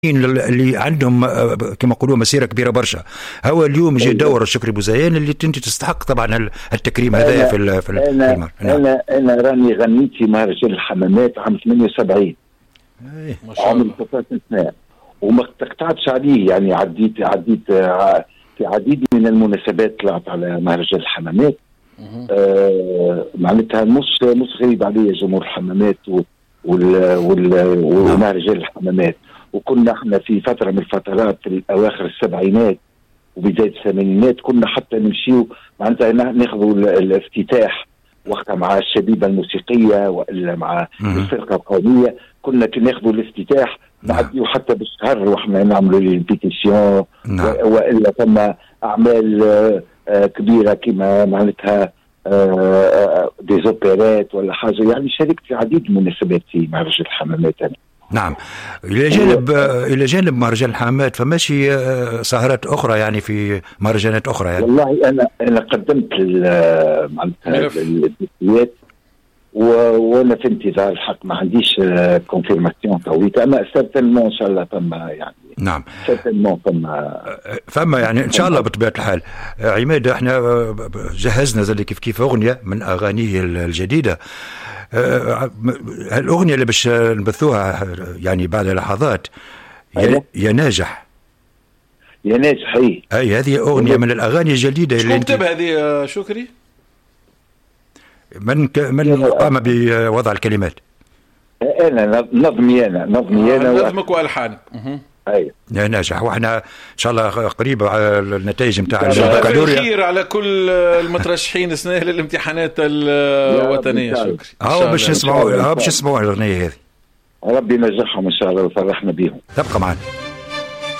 اللي عندهم كما يقولوا مسيره كبيره برشا. هو اليوم جاء دور شكري بوزيان اللي انت تستحق طبعا التكريم هذايا في المهر. انا راني غنيت في مهرجان الحمامات عام 78 عمري 13 سنه وما تقطعتش عليه، يعني عديت في عديد من المناسبات طلعت على مهرجان الحمامات. معناتها مش غريب علي جمهور الحمامات ومهرجان الحمامات. وكنا احنا في فتره من الفترات في اواخر السبعينات وبدايه الثمانينات كنا حتى نمشيو معناتها ناخذوا الافتتاح وقتها مع الشبيبه الموسيقيه والا مع الفرقه القوميه، كنا ناخذوا الافتتاح نعديو حتى بالشهر واحنا نعملوا لي بيتيسيون والا ثم اعمال كبيره كما معناتها ديزوبيرات ولا حاجه. يعني شاركت في عديد من المناسبات في مهرجان الحمامات أنا. نعم. الى جانب مهرجان الحمامات فماشي سهرات اخرى يعني في مهرجانات اخرى يعني؟ والله انا قدمت معناتها الديسيات وانا في انتظار الحق، ما عنديش كونفيرماسيون قويه، اما سيرتينمون ان شاء الله ثم يعني. نعم سيرتينمون ثم يعني ان شاء الله بطبيعه الحال. عماد احنا جهزنا زي كيف اغنيه من اغانيه الجديده. الأغنية اللي باش نبثوها يعني بعد لحظات يا ناجح. يا ناجح أي هذه أغنية من الأغاني الجديدة اللي كتب هذه شكري من قام بوضع الكلمات. أنا نظمي نظمك وألحانك. يا ناجح. واحنا ان شاء الله قريب على النتائج نتاع البكالوريا. خير على كل المترشحين السنه للامتحانات الوطنيه. شكري. باش يسمعوا الاغنيه هذه. ربي ينجحهم ان شاء الله وفرحنا بهم. تبقى معنا.